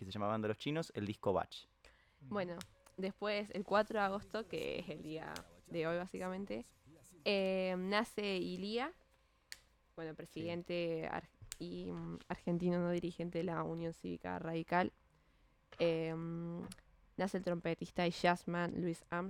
se llama Banda Los Chinos, el disco Bach. Bueno, después, el 4 de agosto, que es el día de hoy básicamente, nace Ilía, bueno, Sí. presidente argentino, no dirigente de la Unión Cívica Radical. Nace el trompetista y jazzman Louis